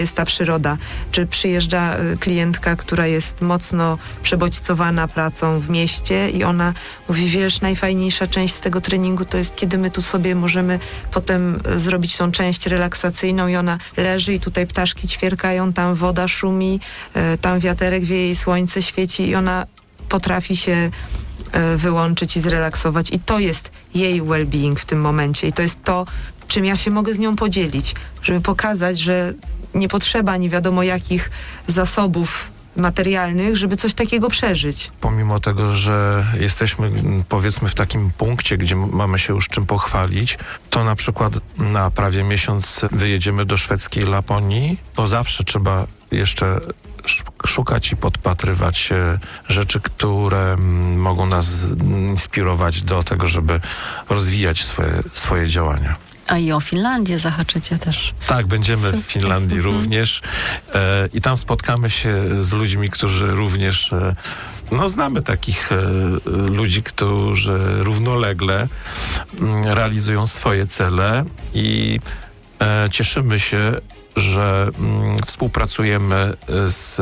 jest ta przyroda. Czy przyjeżdża klientka, która jest mocno przebodźcowana pracą w mieście i ona mówi, wiesz, najfajniejsza część z tego treningu to jest, kiedy my tu sobie możemy potem zrobić tą część relaksacyjną i ona leży i tutaj ptaszki ćwierkają, tam woda szumi, tam wiaterek wieje i słońce świeci i ona potrafi się wyłączyć i zrelaksować i to jest jej well-being w tym momencie i to jest to, czym ja się mogę z nią podzielić, żeby pokazać, że nie potrzeba nie wiadomo jakich zasobów materialnych, żeby coś takiego przeżyć. Pomimo tego, że jesteśmy powiedzmy w takim punkcie, gdzie mamy się już czym pochwalić, to na przykład na prawie miesiąc wyjedziemy do szwedzkiej Laponii, bo zawsze trzeba jeszcze szukać i podpatrywać rzeczy, które mogą nas inspirować do tego, żeby rozwijać swoje działania. A i o Finlandię zahaczycie też. Tak, będziemy w Finlandii również i tam spotkamy się z ludźmi, którzy również znamy takich ludzi, którzy równolegle realizują swoje cele i cieszymy się, że współpracujemy z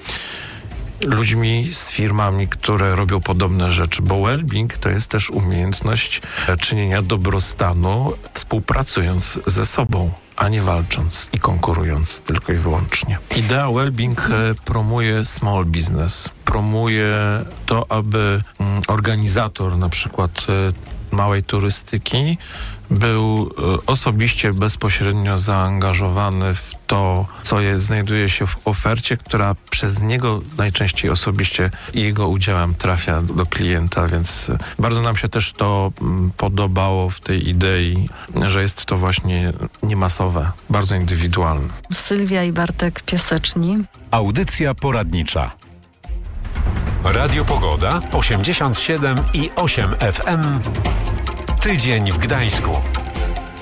ludźmi, z firmami, które robią podobne rzeczy, bo well-being to jest też umiejętność czynienia dobrostanu współpracując ze sobą, a nie walcząc i konkurując tylko i wyłącznie. Idea well-being promuje small business, promuje to, aby organizator na przykład małej turystyki był osobiście, bezpośrednio zaangażowany w to, co znajduje się w ofercie, która przez niego najczęściej osobiście i jego udziałem trafia do klienta, więc bardzo nam się też to podobało w tej idei, że jest to właśnie niemasowe, bardzo indywidualne. Sylwia i Bartek Piaseczni. Audycja poradnicza. Radio Pogoda 87,8 FM. Tydzień w Gdańsku.